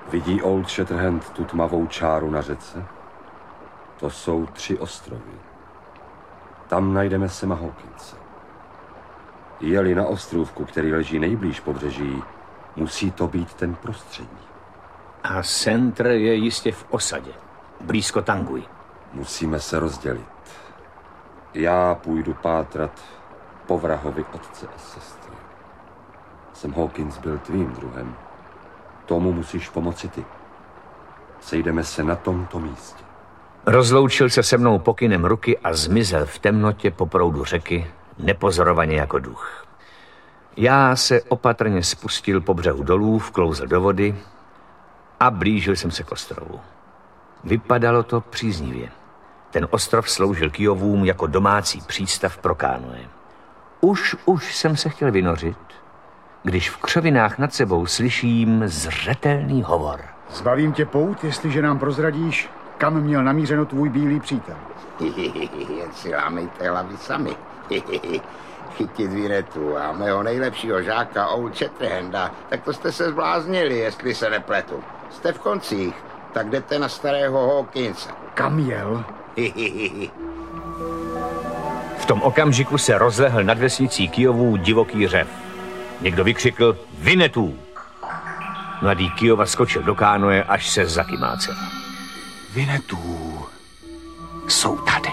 Vidí Old Shatterhand tu tmavou čáru na řece? To jsou 3 ostrovy. Tam najdeme Sama Hawkinse. Je-li na ostrůvku, který leží nejblíž pobřeží, musí to být ten prostřední. A Centr je jistě v osadě, blízko Tangui. Musíme se rozdělit. Já půjdu pátrat po vrahovi otce a sestry. Sam Hawkins byl tvým druhem. Tomu musíš pomoci ty. Sejdeme se na tomto místě. Rozloučil se se mnou pokynem ruky a zmizel v temnotě po proudu řeky, nepozorovaně jako duch. Já se opatrně spustil po břehu dolů, vklouzl do vody a blížil jsem se k ostrovu. Vypadalo to příznivě. Ten ostrov sloužil Kijovům jako domácí přístav pro kánoe. Už jsem se chtěl vynořit, když v křovinách nad sebou slyším zřetelný hovor. Zbavím tě pout, jestliže nám prozradíš, kam měl namířeno tvůj bílý přítel. Jen si lámejte hlavy sami. Chytit Vinetu a mého nejlepšího žáka Old Shatterhanda, tak to jste se zbláznili, jestli se nepletu. Jste v koncích, tak jdete na starého Hawkinse. Kam jel? V tom okamžiku se rozlehl nad vesnicí Kijovů divoký řev. Někdo vykřikl Vinetu. Mladý Kijova skočil do kánoe, až se zakymácel. Vinetu jsou tady.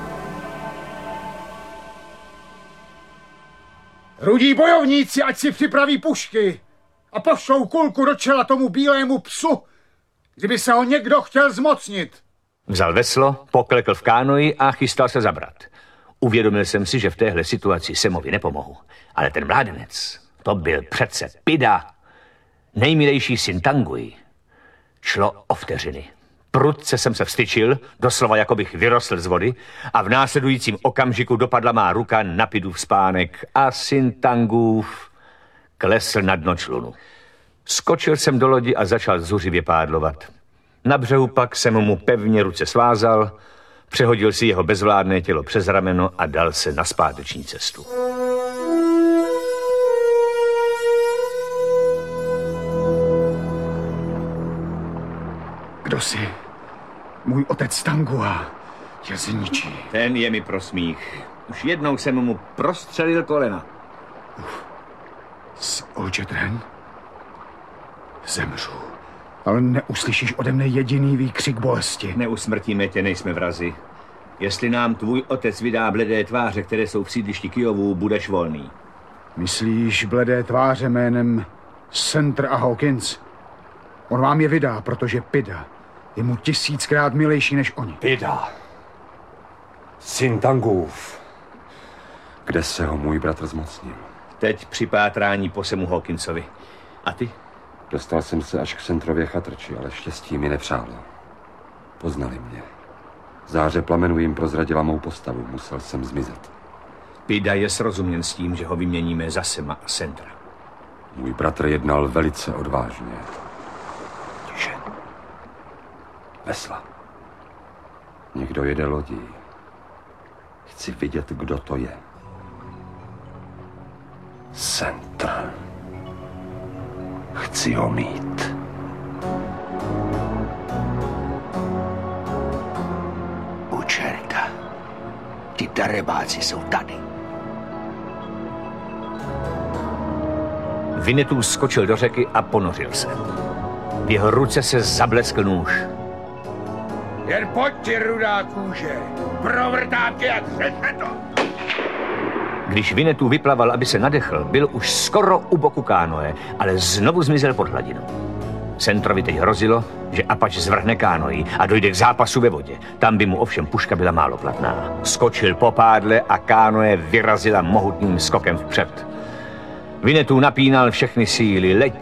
Rudí bojovníci, ať si připraví pušky a pošlou kulku do čela tomu bílému psu, kdyby se ho někdo chtěl zmocnit. Vzal veslo, poklekl v kánoji a chystal se zabrat. Uvědomil jsem si, že v téhle situaci Samovi nepomohu. Ale ten mládenec, to byl přece Pida, nejmilejší syn Tangui. Šlo o vteřiny. Prudce jsem se vstyčil, doslova jako bych vyrostl z vody, a v následujícím okamžiku dopadla má ruka na Pidův spánek a syn Tangův klesl na dno člunu. Skočil jsem do lodi a začal zuřivě pádlovat. Na břehu pak jsem mu pevně ruce svázal, přehodil si jeho bezvládné tělo přes rameno a dal se na zpáteční cestu. Kdo jsi? Můj otec Tangua tě zničí. Ten je mi pro smích. Už jednou jsem mu prostřelil kolena. S Old Shatterhand? Zemřu. Ale neuslyšíš ode mne jediný výkřik bolesti. Neusmrtíme tě, nejsme vrazi. Jestli nám tvůj otec vydá bledé tváře, které jsou v sídlišti Kijovů, budeš volný. Myslíš bledé tváře jménem Centr a Hawkins? On vám je vydá, protože Pida je mu 1000krát milejší než oni. Pida. Syn Tangův. Kde se ho můj bratr zmocnil? Teď při pátrání po Samu Hawkinsovi. A ty? Dostal jsem se až k Centrově chatrči, ale štěstí mi nepřálo. Poznali mě. Záře plamenů jim prozradila mou postavu. Musel jsem zmizet. Pida je srozuměn s tím, že ho vyměníme za Sama a Centra. Můj bratr jednal velice odvážně. Tiše. Vesla. Někdo jede lodí. Chci vidět, kdo to je. Centr. Chci ho mít. U čerta. Ti darebáci jsou tady. Vinetu skočil do řeky a ponořil se. V jeho ruce se zableskl nůž. Jen pojď ti, rudá kůže. Provrtám tě jak to. Když Vinetu vyplaval, aby se nadechl, byl už skoro u boku kánoe, ale znovu zmizel pod hladinou. Centrovi teď hrozilo, že Apač zvrhne kánoji a dojde k zápasu ve vodě. Tam by mu ovšem puška byla málo platná. Skočil po pádle a kánoe vyrazila mohutným skokem vpřed. Vinetu napínal všechny síly,